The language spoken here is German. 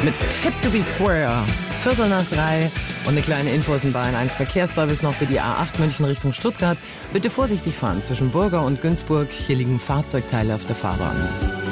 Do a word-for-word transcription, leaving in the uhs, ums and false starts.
mit Tip to be Square. Viertel nach drei und eine kleine Info aus dem Bayern eins Verkehrsservice noch für die A acht München Richtung Stuttgart. Bitte vorsichtig fahren zwischen Burger und Günzburg. Hier liegen Fahrzeugteile auf der Fahrbahn.